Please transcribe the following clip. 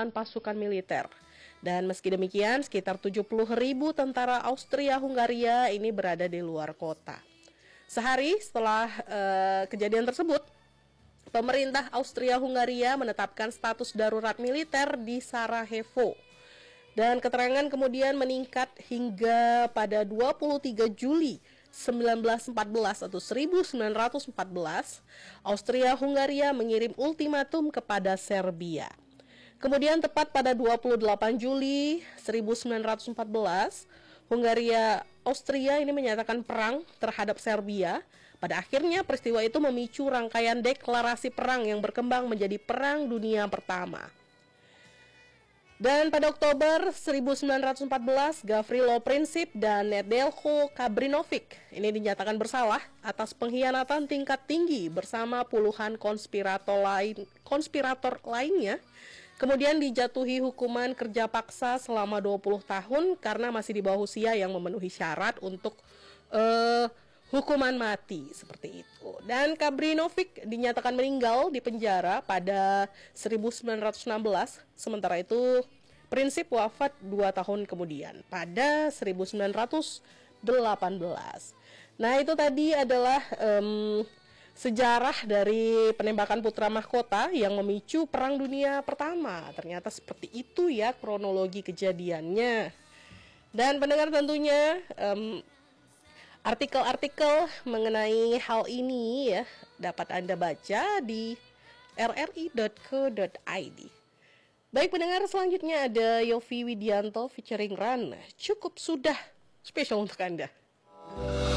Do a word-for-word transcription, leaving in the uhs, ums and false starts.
penambahan pasukan militer. Dan meski demikian, sekitar tujuh puluh ribu tentara Austria-Hungaria ini berada di luar kota. Sehari setelah uh, kejadian tersebut, pemerintah Austria-Hungaria menetapkan status darurat militer di Sarajevo. Dan keterangan kemudian meningkat hingga pada dua puluh tiga Juli seribu sembilan ratus empat belas atau seribu sembilan ratus empat belas, Austria-Hungaria mengirim ultimatum kepada Serbia. Kemudian tepat pada dua puluh delapan Juli seribu sembilan ratus empat belas, Hungaria Austria ini menyatakan perang terhadap Serbia. Pada akhirnya peristiwa itu memicu rangkaian deklarasi perang yang berkembang menjadi Perang Dunia Pertama. Dan pada Oktober seribu sembilan ratus empat belas, Gavrilo Princip dan Nedeljko Kabrinovic ini dinyatakan bersalah atas pengkhianatan tingkat tinggi bersama puluhan konspirator lain, konspirator lainnya. Kemudian dijatuhi hukuman kerja paksa selama dua puluh tahun karena masih di bawah usia yang memenuhi syarat untuk uh, hukuman mati seperti itu. Dan Kabrinovic dinyatakan meninggal di penjara pada seribu sembilan ratus enam belas. Sementara itu Princip wafat dua tahun kemudian pada seribu sembilan ratus delapan belas. Nah, itu tadi adalah um, sejarah dari penembakan putra mahkota yang memicu Perang Dunia Pertama. Ternyata seperti itu ya kronologi kejadiannya. Dan pendengar tentunya um, artikel-artikel mengenai hal ini ya dapat Anda baca di r r i dot co dot i d. Baik pendengar, selanjutnya ada Yovie Widianto featuring Ran. Cukup sudah spesial untuk Anda.